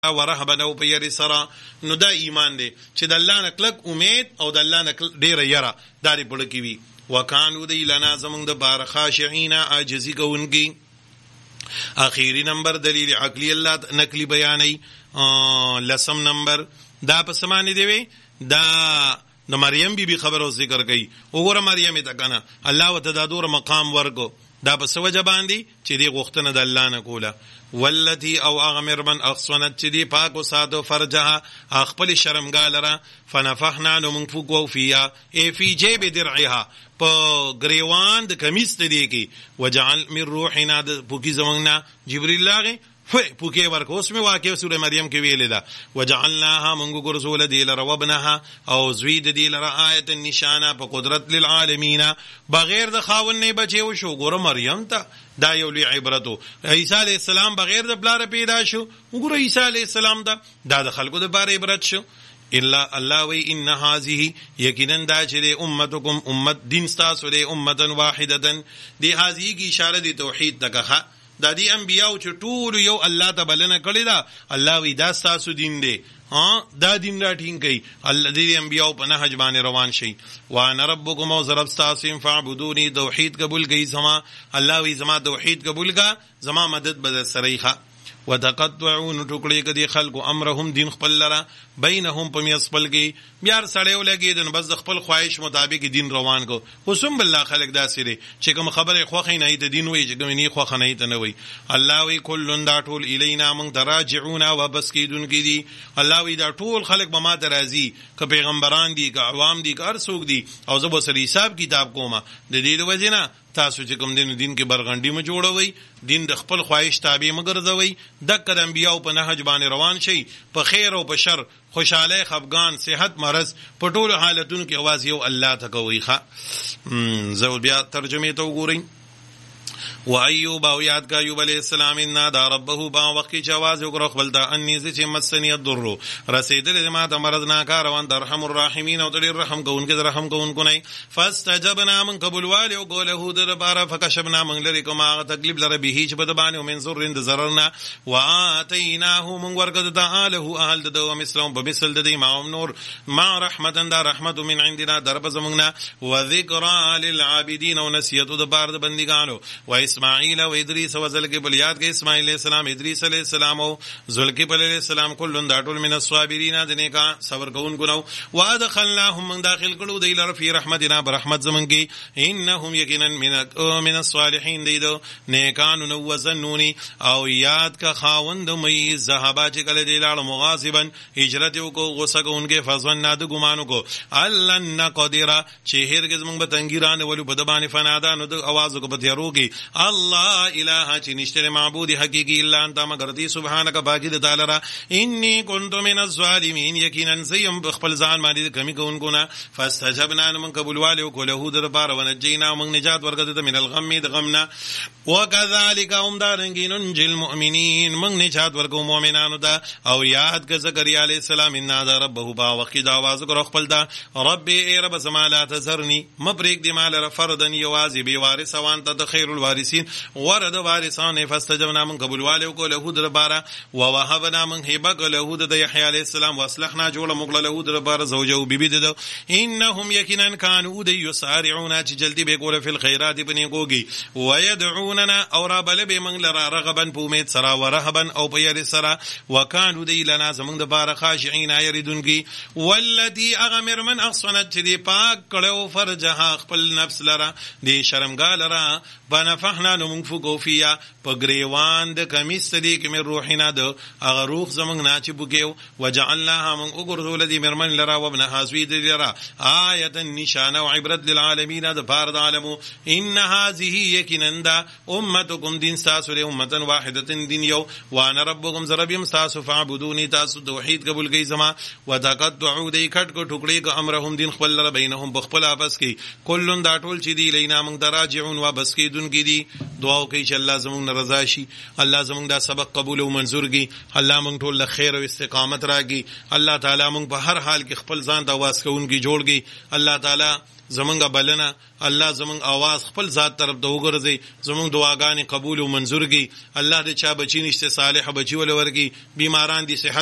ورهبا او په یری سره. نو دا ایمان دی چې د الله نه کلک امید او د الله نه ډیره یره دا دې پړه کې وي. وکانو دی لنا زمونږ د بار خاشعین عاجزي کوونکي. اخیری نمبر دلیل عقلی الله نقلی بیانې. لسم نمبر دا په سمانه دی وی دا د مریم بی بی خبر او ذکر کوي. وګوره مریم ته کنه الله وت دا دور مقام ورکو دا په سوجه باندې چې دی غوښتنه د الله نه کوله. والتي او اغمر من اخصنت چې دی پاک او ساده فرجها خپل شرمګال را فنفخنا نو من فوق فيها ای فی جیب درعها په گریوان د کمیس دی کی وجعل من روحنا د پوکی زمنګنا جبرئیل لاغه پوکی ورکو. اوس می واقع سوره مریم کې ویل دا وجعلناها منغو رسول دی لره وابنها او زوید دی لره آیت نشانه په قدرت للعالمین بغیر د خاون نه بچو شو. ګوره مریم ته دا یو لوی عبرتو. عیسی علیہ السلام بغیر د بلاره پیدا شو. وګوره عیسی علیہ السلام دا د خلقو د باره عبرت شو. الا الله وی ان هذه یقینا دا چې امتکم امت دین تاسو د امه واحده دی. هذه کی اشاره دی توحید دغه دا دی انبیاء چې ټول یو الله ته بلنه کړی دا. الله وی دا تاسو دین دی دا دین را ټینګ کوي. الله دې انبیاء په نهج باندې روان شي. وانا ربکم او رب تاسو فعبدونی توحید قبول کوي. زما الله وی زما توحید قبول کا زما مدد بد سریخه. وتقطعون ټوکړي کدي خلق امرهم دین خپل لرا بینهم پمیس خپل کې بیار سړیو لګي دن بس خپل خواهش مطابق دین روان کو. قسم بالله خلق داسې دي چې کوم خبره خوخه نه د دین وی چې کوم نه خوخه نه ته نه وی. الله وی کلن دا ټول الینا من تراجعون وبس کیدون کی دي. الله وی دا ټول خلق به ما درازي ک پیغمبران دي ک عوام دي ک هر څوک دي او زه به سری حساب کتاب کومه د دې د وجنه تاسو چې کوم دین کې برغنډي م جوړوي دین د خپل خواهش تابع مګرځوي دغه د انبیاء په نهج باندې روان شي په خیر او په شر خوشاله خفغان صحت مرض په ټولو حالتونو کې आवाज یو الله ته کوي. زه بیا ترجمه ته وګورئ. و ایوب او یاد کا ایوب علیہ السلام ان دا ربه با وقت کی आवाज وکړه خپل دا انی ز چې مسنی الضر رسیدل ما ته مرض نا کار وان درحم الرحیمین او دې رحم کوونکې رحم کوونکو نه. فاستجبنا من قبل والي وقوله در بار فكشفنا من لری کوما تکلیف لره به هیڅ بد باندې ومن زرند زررنا واتیناه من ورکد تعاله اهل دو مسلم بمثل دې ما نور ما رحمتن دا رحمت من عندنا درب زمنا وذکر للعابدین ونسیت د بار د بندګانو. و اسماعیل و ادریس و ذوالکفل یاد کې اسماعیل علیہ السلام ادریس علیہ السلام او ذوالکفل علیہ السلام کلن دا ټول من الصابرین د نیکا صبر کوونکو نو. وادخلناهم من داخل کړو دی لره فی رحمتنا برحمت زمونږی انهم یقینا من الصالحین دی دو نیکانو نو وزنونی او یاد کا خاوند مې زهبا چې کله دی لاړ مغاصبا هجرت کو غوسه کوونکې فظن د ګمانو کو الله نقدر چې هرگز موږ به تنګیران ولو په دبانې فنادانو د आवाज کو په تیارو کې الله اله چې نشته معبود حقيقي الا انت مگر دې سبحانك باقي د تعالی را اني كنت من الظالمين یقینا زیم خپل ځان باندې کمی کوونکو نه. فاستجبنا من قبول والو کوله در بار ونجینا من نجات ورکړه من الغم د غمنا. وكذلك هم دارنګین ننجي المؤمنين من نجات ورکو مؤمنانو دا. او یاد ک زکریا علیہ السلام ان دا ربه با وقت دا आवाज کو خپل دا رب ای رب زما لا تذرني مبرک دی مال فردن یوازی بی وارث وانت د خیر الوارثین ورد وارثان. فاستجبنا من قبول والو کو له در بار ووهبنا من هبه له د یحیی علیہ السلام واصلحنا جوړ مغل له در بار زوجو بیبی د انهم یقینا كانوا یسارعون چې جلدی به کول فی الخيرات بنی کوگی ويدعوننا او ربل به من لرا رغبا په سرا ورهبا او په ير سرا وکانو دی لنا زمون د بار خاشعين يردونکی. والذي اغمر من احصنت دی پاک کړو فرجها خپل نفس لرا دی شرمګال را بنفحنا نمفقو فیا په گریوان د کمیس دی کې مې روحنا د هغه روح زمون نه چې بوګیو وجعلناها من اغرذول دی مرمن لرا وابن حزوی دی لرا آیه نشانه او عبرت للعالمین د فرد عالمو. ان هذه یقینا امتکم دین تاسو له امه واحده دین یو وانا ربکم زربیم تاسو فعبدونی تاسو توحید قبول کی زما. وتقطعوا دی کټ کو ټوکړي کو امرهم دین خپل لره بینهم بخپل आपस کی کلن دا ټول چې دی لینا من دراجعون و بس کی دن کی کې دي دعا وکړئ چې الله زموږ نه رضا شي الله زموږ دا سبق قبول او منظور کړي الله موږ ټول له خیر او استقامت راکړي الله تعالی موږ په هر حال کې خپل ځان ته आवाज کوونکی جوړ کړي الله تعالی زمونږه بلنه الله زمونږ आवाज خپل ذات طرف ته وګرځي زمونږ دعاګانې قبول او منظور کړي الله دې چا بچی نشته صالح بچی ول ورګي بیماران دي صحت